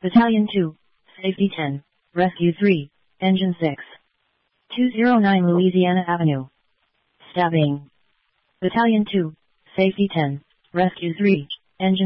Battalion 2, Safety 10, Rescue 3, Engine 6. 209 Louisiana Avenue. Stabbing. Battalion 2, Safety 10, Rescue 3, Engine